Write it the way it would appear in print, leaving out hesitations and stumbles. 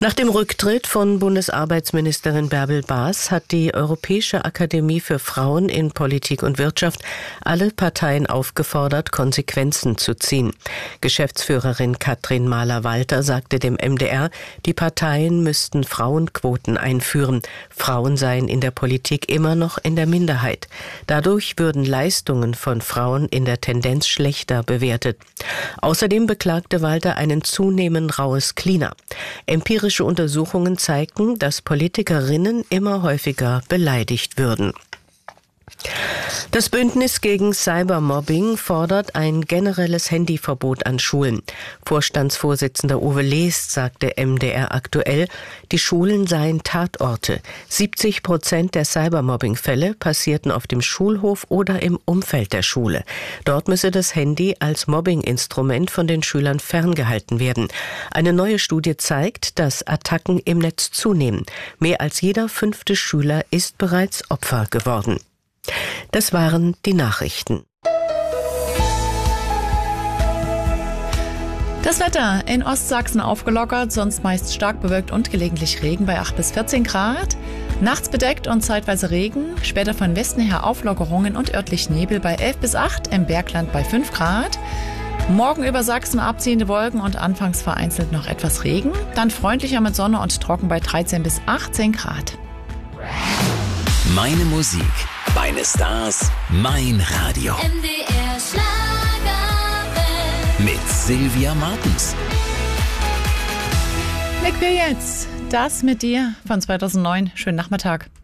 Nach dem Rücktritt von Bundesarbeitsministerin Bärbel Baas hat die Europäische Akademie für Frauen in Politik und Wirtschaft alle Parteien aufgefordert, Konsequenzen zu ziehen. Geschäftsführerin Katrin Mahler-Walter sagte dem MDR, die Parteien müssten Frauenquoten einführen. Frauen seien in der Politik immer noch in der Minderheit. Dadurch würden Leistungen von Frauen in der Tendenz schlechter bewertet. Außerdem beklagte Walter einen zunehmend raues Klima. Empirische Untersuchungen zeigten, dass Politikerinnen immer häufiger beleidigt würden. Das Bündnis gegen Cybermobbing fordert ein generelles Handyverbot an Schulen. Vorstandsvorsitzender Uwe Leest sagte MDR aktuell, die Schulen seien Tatorte. 70% der Cybermobbing-Fälle passierten auf dem Schulhof oder im Umfeld der Schule. Dort müsse das Handy als Mobbing-Instrument von den Schülern ferngehalten werden. Eine neue Studie zeigt, dass Attacken im Netz zunehmen. Mehr als jeder 5. Schüler ist bereits Opfer geworden. Das waren die Nachrichten. Das Wetter in Ostsachsen aufgelockert, sonst meist stark bewölkt und gelegentlich Regen bei 8 bis 14 Grad. Nachts bedeckt und zeitweise Regen, später von Westen her Auflockerungen und örtlich Nebel bei 11 bis 8, im Bergland bei 5 Grad. Morgen über Sachsen abziehende Wolken und anfangs vereinzelt noch etwas Regen, dann freundlicher mit Sonne und trocken bei 13 bis 18 Grad. Meine Musik, meine Stars, mein Radio. MDR Schlagerwelt. Mit Sylvia Martens. Weg wir jetzt. Das mit dir von 2009. Schönen Nachmittag.